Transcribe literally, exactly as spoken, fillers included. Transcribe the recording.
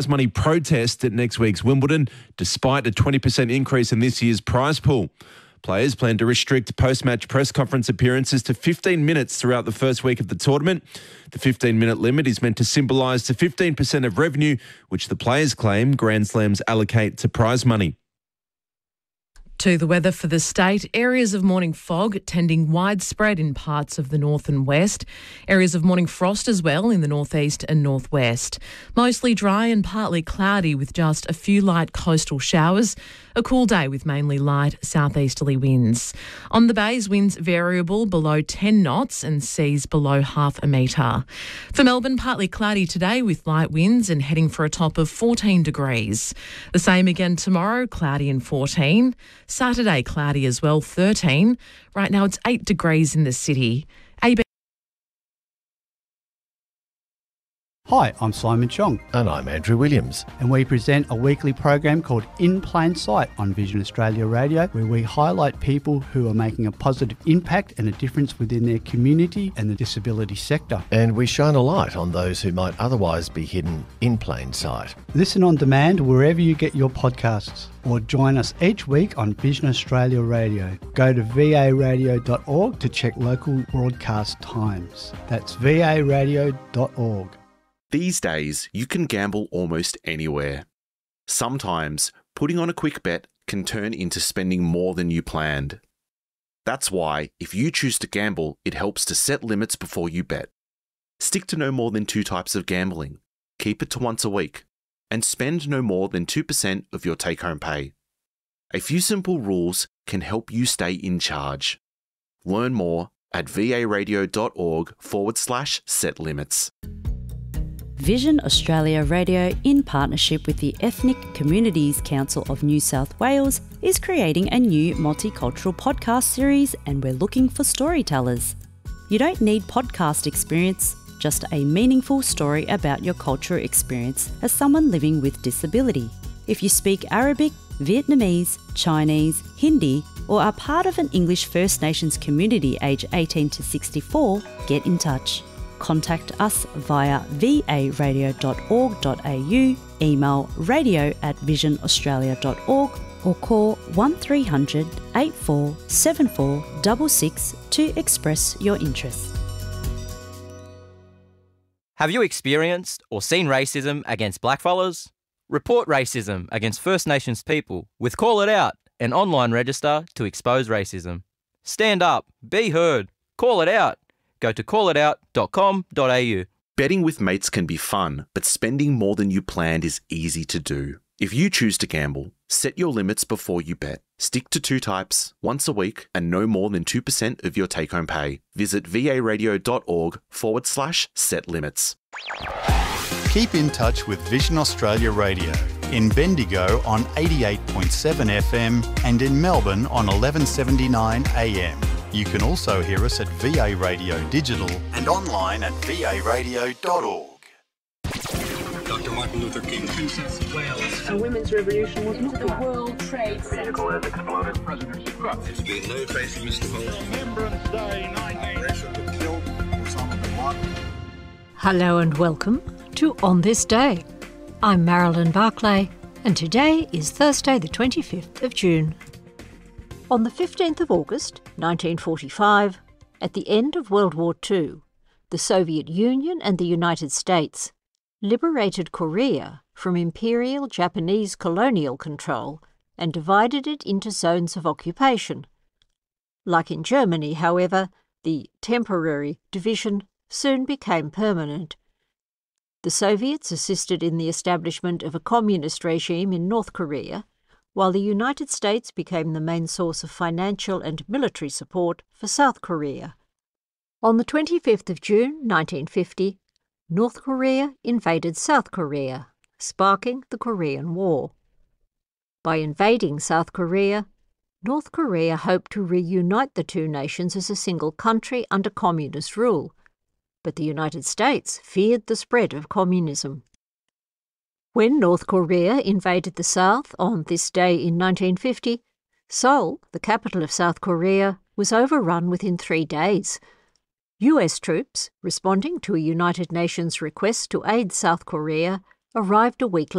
money protest at next week's Wimbledon, despite a twenty percent increase in this year's prize pool. Players plan to restrict post-match press conference appearances to fifteen minutes throughout the first week of the tournament. The fifteen-minute limit is meant to symbolise the fifteen percent of revenue which the players claim Grand Slams allocate to prize money. To the weather for the state, areas of morning fog tending widespread in parts of the north and west. Areas of morning frost as well in the northeast and northwest. Mostly dry and partly cloudy with just a few light coastal showers. A cool day with mainly light southeasterly winds. On the bays, winds variable below ten knots and seas below half a metre. For Melbourne, partly cloudy today with light winds and heading for a top of fourteen degrees. The same again tomorrow, cloudy and fourteen. Saturday, cloudy as well, thirteen. Right now it's eight degrees in the city. A B Hi, I'm Simon Chong. And I'm Andrew Williams. And we present a weekly program called In Plain Sight on Vision Australia Radio, where we highlight people who are making a positive impact and a difference within their community and the disability sector. And we shine a light on those who might otherwise be hidden in plain sight. Listen on demand wherever you get your podcasts, or join us each week on Vision Australia Radio. Go to v a radio dot org to check local broadcast times. That's v a radio dot org. These days, you can gamble almost anywhere. Sometimes, putting on a quick bet can turn into spending more than you planned. That's why, if you choose to gamble, it helps to set limits before you bet. Stick to no more than two types of gambling, keep it to once a week, and spend no more than two percent of your take-home pay. A few simple rules can help you stay in charge. Learn more at v a radio dot org forward slash set limits. Vision Australia Radio, in partnership with the Ethnic Communities Council of New South Wales, is creating a new multicultural podcast series, and we're looking for storytellers. You don't need podcast experience, just a meaningful story about your cultural experience as someone living with disability. If you speak Arabic, Vietnamese, Chinese, Hindi, or are part of an English First Nations community aged eighteen to sixty-four, get in touch. Contact us via v a radio dot org dot a u, email radio at vision australia dot org, or call one three hundred, eight four seven four six six to express your interest. Have you experienced or seen racism against blackfellas? Report racism against First Nations people with Call It Out, an online register to expose racism. Stand up, be heard, call it out. Go to call it out dot com dot a u. Betting with mates can be fun, but spending more than you planned is easy to do. If you choose to gamble, set your limits before you bet. Stick to two types, once a week, and no more than two percent of your take-home pay. Visit v a radio dot org forward slash set limits. Keep in touch with Vision Australia Radio in Bendigo on eighty-eight point seven F M and in Melbourne on eleven seventy-nine A M. You can also hear us at V A Radio Digital and online at v a radio dot org. Doctor Martin Luther King, Princess of Wales. A women's revolution was into the World Trade Center. Vehicle has exploded. President Trump. There's been no trace of Mister Holmes. Remembrance Day, nineteen killed Osama bin Laden. Hello and welcome to On This Day. I'm Marilyn Barclay, and today is Thursday the twenty-fifth of June. On the fifteenth of August, nineteen forty-five, at the end of World War Two, the Soviet Union and the United States liberated Korea from Imperial Japanese colonial control and divided it into zones of occupation. Like in Germany, however, the temporary division soon became permanent. The Soviets assisted in the establishment of a communist regime in North Korea, while the United States became the main source of financial and military support for South Korea. On the twenty-fifth of June nineteen fifty, North Korea invaded South Korea, sparking the Korean War. By invading South Korea, North Korea hoped to reunite the two nations as a single country under communist rule, but the United States feared the spread of communism. When North Korea invaded the South on this day in nineteen fifty, Seoul, the capital of South Korea, was overrun within three days. U S troops, responding to a United Nations request to aid South Korea, arrived a week